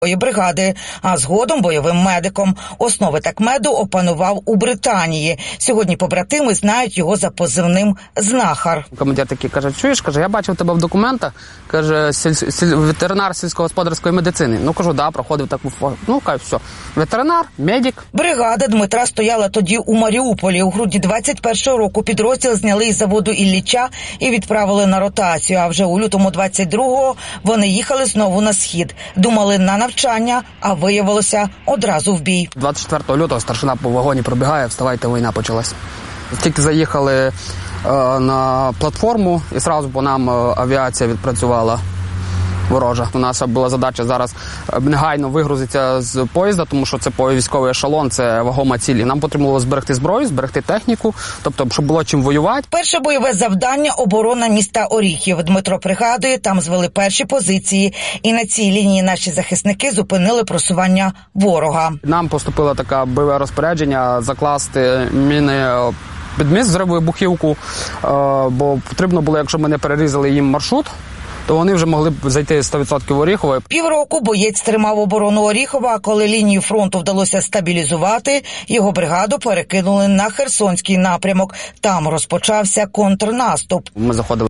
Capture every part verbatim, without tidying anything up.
бригади, а згодом бойовим медиком. Основи такмеду опанував у Британії. Сьогодні побратими знають його за позивним «Знахар». Командир такий каже: чуєш, каже, я бачив тебе в документах, каже, сіль, сіль, ветеринар сільськогосподарської медицини. Ну, кажу, да, проходив таку форму. Ну, каже, все, ветеринар, медик. Бригада Дмитра стояла тоді у Маріуполі. У грудні двадцять першого року підрозділ зняли із заводу Ілліча і відправили на ротацію. А вже у лютому двадцять другого вони їхали знову на схід. Думали на навчання, а виявилося одразу в бій. двадцять четвертого лютого старшина по вагоні пробігає: вставайте, війна почалась. Тільки заїхали е, на платформу, і одразу по нам авіація відпрацювала ворожа. У нас була задача зараз негайно вигрузитися з поїзда, тому що це військовий ешелон, це вагома ціль. І нам потрібно було зберегти зброю, зберегти техніку, тобто, щоб було чим воювати. Перше бойове завдання – оборона міста Оріхів. Дмитро пригадує, там звели перші позиції. І на цій лінії наші захисники зупинили просування ворога. Нам поступило таке бойове розпорядження закласти міни під міст, взривовибухівку, бо потрібно було, якщо ми не перерізали їм маршрут, то вони вже могли б зайти сто відсотків в Оріхове. Півроку боєць тримав оборону Оріхова, а коли лінію фронту вдалося стабілізувати, його бригаду перекинули на Херсонський напрямок. Там розпочався контрнаступ. Ми заходили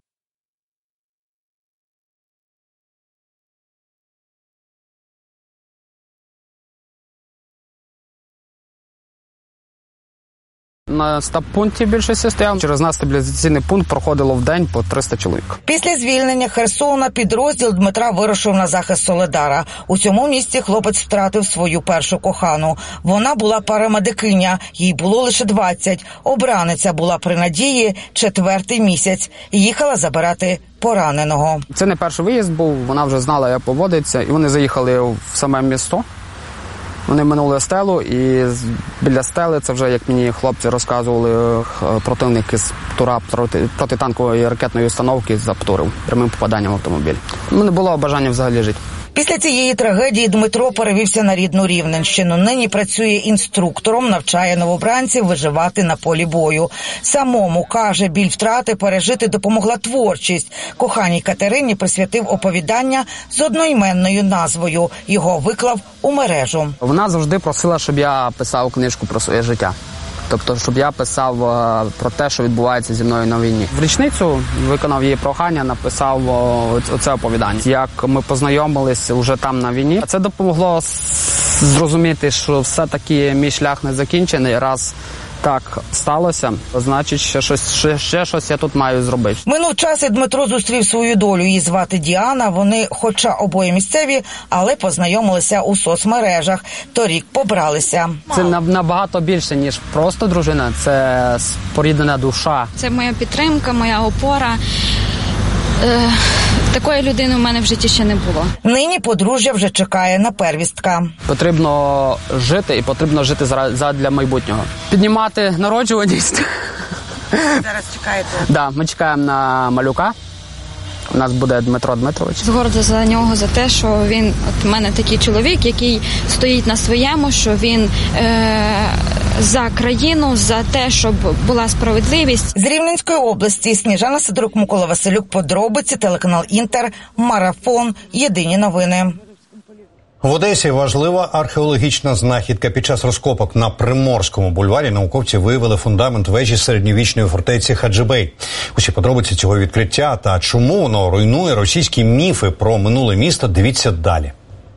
на стаб-пункті більшості стояв. Через нас стабілізаційний пункт проходило в день по триста чоловік. Після звільнення Херсона підрозділ Дмитра вирушив на захист Соледара. У цьому місці хлопець втратив свою першу кохану. Вона була парамедикиня, їй було лише двадцять. Обраниця була при надії четвертий місяць. Їхала забирати пораненого. Це не перший виїзд був, вона вже знала, як поводиться, і вони заїхали в саме місто. Вони минули стелу, і біля стели, це вже, як мені хлопці розказували, противник із ПТУРа, протитанкової ракетної установки, заптурив прямим попаданням в автомобіль. Ну, не було бажання взагалі жити. Після цієї трагедії Дмитро перевівся на рідну Рівненщину. Нині працює інструктором, навчає новобранців виживати на полі бою. Самому, каже, біль втрати пережити допомогла творчість. Коханій Катерині присвятив оповідання з одноіменною назвою. Його виклав у мережу. Вона завжди просила, щоб я писав книжку про своє життя. Тобто, щоб я писав про те, що відбувається зі мною на війні. В річницю виконав її прохання, написав оце оповідання. Як ми познайомилися вже там на війні. Це допомогло зрозуміти, що все-таки мій шлях не закінчений. Раз так сталося, значить, ще щось, ще, ще щось я тут маю зробити. Минув час, і Дмитро зустрів свою долю. Її звати Діана. Вони, хоча обоє місцеві, але познайомилися у соцмережах. Торік побралися. Це набагато більше, ніж просто дружина. Це споріднена душа. Це моя підтримка, моя опора. Е, такої людини у мене в житті ще не було. Нині подружжя вже чекає на первістка. Потрібно жити, і потрібно жити задля майбутнього. Піднімати народжуваність. Зараз чекаєте? Так, да, ми чекаємо на малюка. У нас буде Дмитро Дмитрович. Горда за нього, за те, що він, от у мене такий чоловік, який стоїть на своєму, що він е, за країну, за те, щоб була справедливість. З Рівненської області Сніжана Сидорук, Микола Василюк, подробиці, телеканал Інтер, Марафон, єдині новини. В Одесі важлива археологічна знахідка. Під час розкопок на Приморському бульварі науковці виявили фундамент вежі середньовічної фортеці Хаджибей. Усі подробиці цього відкриття та чому воно руйнує російські міфи про минуле місто, дивіться далі.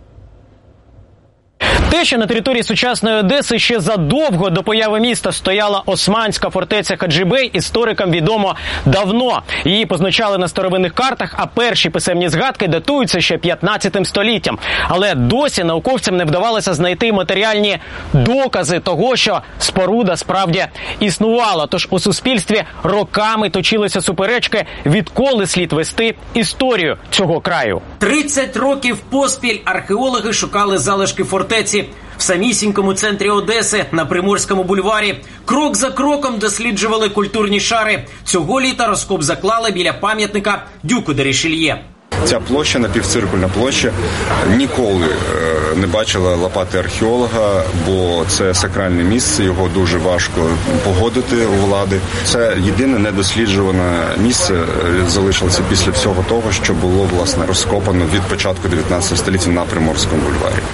Те, що на території сучасної Одеси ще задовго до появи міста стояла османська фортеця Хаджибей, історикам відомо давно. Її позначали на старовинних картах, а перші писемні згадки датуються ще п'ятнадцятим століттям. Але досі науковцям не вдавалося знайти матеріальні докази того, що споруда справді існувала. Тож у суспільстві роками точилися суперечки, відколи слід вести історію цього краю. тридцять років поспіль археологи шукали залишки фортеці в самісінькому центрі Одеси, на Приморському бульварі. Крок за кроком досліджували культурні шари. Цього літа розкоп заклали біля пам'ятника Дюку де Рішельє. Ця площа, напівциркульна площа, ніколи не бачила лопати археолога, бо це сакральне місце, його дуже важко погодити у влади. Це єдине недосліджуване місце залишилося після всього того, що було, власне, розкопано від початку дев'ятнадцятого століття на Приморському бульварі.